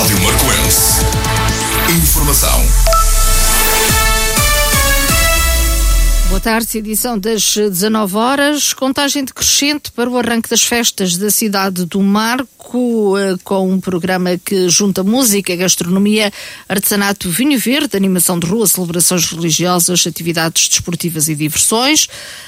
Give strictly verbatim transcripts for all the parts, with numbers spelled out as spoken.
Rádio Marcoense. Informação. Boa tarde, edição das dezanove horas, contagem decrescente para o arranque das festas da cidade do Marco, com um programa que junta música, gastronomia, artesanato, vinho verde, animação de rua, celebrações religiosas, atividades desportivas e diversões.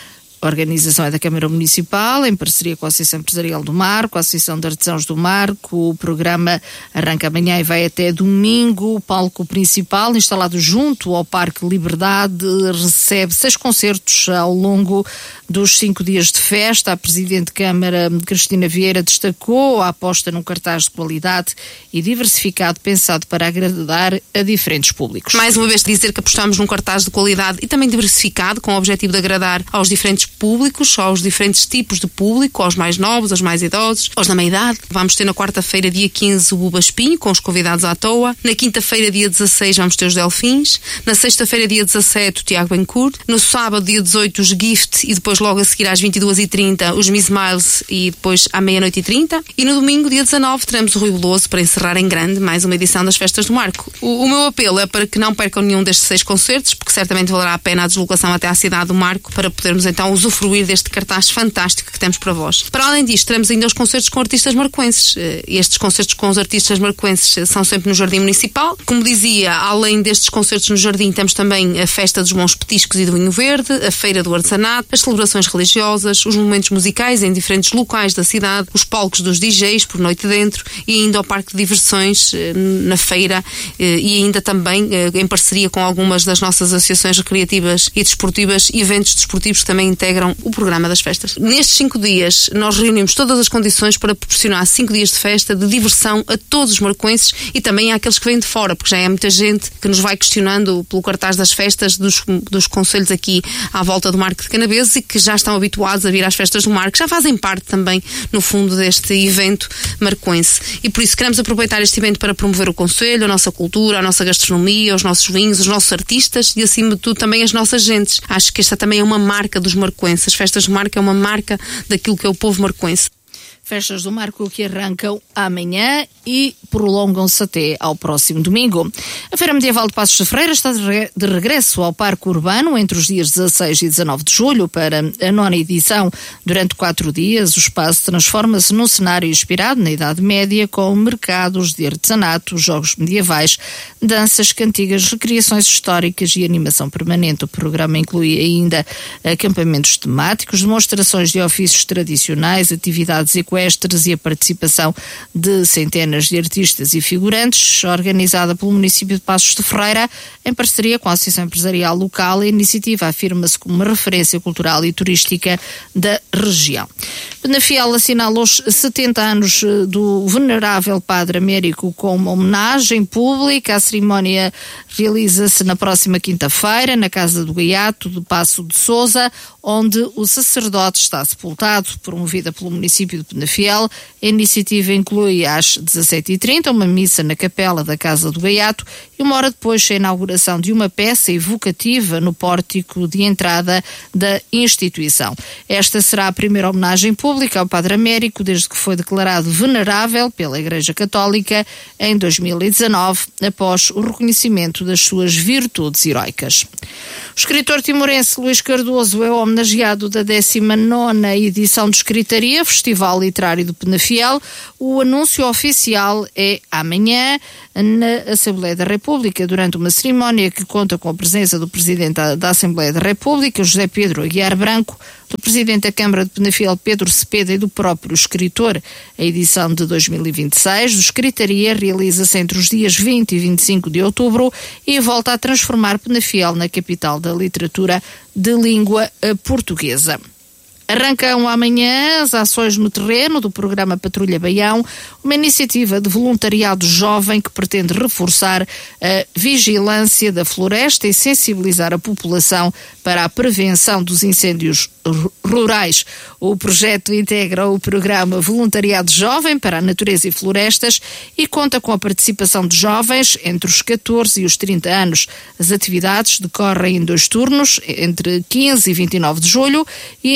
A organização é da Câmara Municipal, em parceria com a Associação Empresarial do Marco, a Associação de Artesãos do Marco. O programa arranca amanhã e vai até domingo. O palco principal, instalado junto ao Parque Liberdade, recebe seis concertos ao longo dos cinco dias de festa. A Presidente de Câmara, Cristina Vieira, destacou a aposta num cartaz de qualidade e diversificado, pensado para agradar a diferentes públicos. Mais uma vez dizer que apostamos num cartaz de qualidade e também diversificado, com o objetivo de agradar aos diferentes públicos, aos diferentes tipos de público, aos mais novos, aos mais idosos, aos da meia-idade. Vamos ter na quarta-feira, dia quinze, o Buba Espinho, com os convidados à toa. Na quinta-feira, dia dezasseis, vamos ter os Delfins. Na sexta-feira, dia dezassete, o Tiago Bencourt. No sábado, dia dezoito, os Gift, e depois logo a seguir às vinte e duas e trinta, os Miss Miles, e depois à meia-noite e trinta. E no domingo, dia dezanove, teremos o Rui Veloso para encerrar em grande mais uma edição das Festas do Marco. O, o meu apelo é para que não percam nenhum destes seis concertos, porque certamente valerá a pena a deslocação até à cidade do Marco, para podermos então usufruir deste cartaz fantástico que temos para vós. Para além disto, teremos ainda os concertos com artistas marcoenses. Estes concertos com os artistas marcoenses são sempre no Jardim Municipal. Como dizia, além destes concertos no Jardim, temos também a Festa dos Bons Petiscos e do Vinho Verde, a Feira do Artesanato, as celebrações religiosas, os momentos musicais em diferentes locais da cidade, os palcos dos D Js por noite dentro e ainda o parque de diversões na feira e ainda também em parceria com algumas das nossas associações recreativas e desportivas, eventos desportivos que também integram o programa das festas. Nestes cinco dias, nós reunimos todas as condições para proporcionar cinco dias de festa, de diversão a todos os marcoenses e também àqueles que vêm de fora, porque já é muita gente que nos vai questionando pelo cartaz das festas dos, dos concelhos aqui à volta do Marco de Canaveses e que já estão habituados a vir às festas do Marco, já fazem parte também, no fundo, deste evento marcoense. E por isso queremos aproveitar este evento para promover o concelho, a nossa cultura, a nossa gastronomia, os nossos vinhos, os nossos artistas e, acima de tudo, também as nossas gentes. Acho que esta também é uma marca dos marcoenses. As festas do Marco é uma marca daquilo que é o povo marcoense. Festas do Marco que arrancam amanhã e prolongam-se até ao próximo domingo. A Feira Medieval de Passos de Ferreira está de regresso ao Parque Urbano entre os dias dezasseis e dezanove de julho para a nona edição. Durante quatro dias, o espaço transforma-se num cenário inspirado na Idade Média, com mercados de artesanato, jogos medievais, danças, cantigas, recreações históricas e animação permanente. O programa inclui ainda acampamentos temáticos, demonstrações de ofícios tradicionais, atividades equestres e a participação de centenas de artistas e figurantes, organizada pelo município de Passos de Ferreira, em parceria com a Associação Empresarial Local. A iniciativa afirma-se como uma referência cultural e turística da região. Penafiel assinala os setenta anos do venerável Padre Américo com uma homenagem pública. A cerimónia realiza-se na próxima quinta-feira, na Casa do Gaiato de Passo de Sousa, onde o sacerdote está sepultado, promovida pelo município de Penafiel. A iniciativa inclui às dezassete e trinta uma missa na capela da Casa do Gaiato e uma hora depois a inauguração de uma peça evocativa no pórtico de entrada da instituição. Esta será a primeira homenagem pública ao Padre Américo desde que foi declarado venerável pela Igreja Católica em dois mil e dezanove, após o reconhecimento das suas virtudes heroicas. O escritor timorense Luís Cardoso é homenageado da décima nona edição de Escritaria, Festival Literário do Penafiel. O anúncio oficial é amanhã na Assembleia da República, durante uma cerimónia que conta com a presença do Presidente da Assembleia da República, José Pedro Aguiar Branco, do Presidente da Câmara de Penafiel, Pedro Cepeda, e do próprio escritor. A edição de dois mil e vinte e seis do Escritaria realiza-se entre os dias vinte e vinte e cinco de outubro e volta a transformar Penafiel na capital da literatura de língua portuguesa. Arrancam amanhã as ações no terreno do programa Patrulha Baião, uma iniciativa de voluntariado jovem que pretende reforçar a vigilância da floresta e sensibilizar a população para a prevenção dos incêndios rurais. O projeto integra o programa Voluntariado Jovem para a Natureza e Florestas e conta com a participação de jovens entre os catorze e os trinta anos. As atividades decorrem em dois turnos, entre quinze e vinte e nove de julho e entre trinta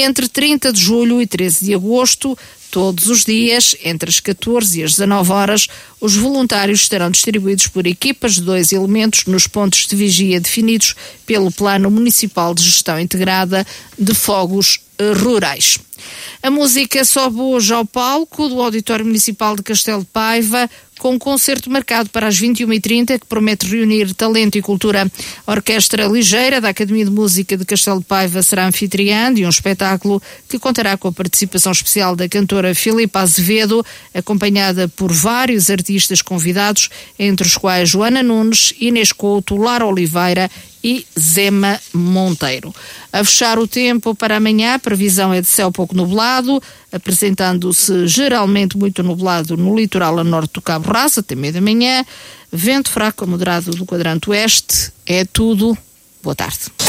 trinta de julho e treze de agosto, todos os dias, entre as catorze e as dezanove horas, os voluntários estarão distribuídos por equipas de dois elementos nos pontos de vigia definidos pelo Plano Municipal de Gestão Integrada de Fogos Rurais. A música sobe hoje ao palco do Auditório Municipal de Castelo de Paiva, com um concerto marcado para as vinte e uma e trinta, que promete reunir talento e cultura. A Orquestra Ligeira da Academia de Música de Castelo de Paiva será anfitriã de um espetáculo que contará com a participação especial da cantora Filipa Azevedo, acompanhada por vários artistas convidados, entre os quais Joana Nunes, Inês Couto, Lara Oliveira e Zema Monteiro. A fechar o tempo para amanhã, a previsão é de céu pouco nublado, apresentando-se geralmente muito nublado no litoral a norte do Cabo Raso, até meia da manhã, vento fraco a moderado do quadrante oeste. É tudo. Boa tarde.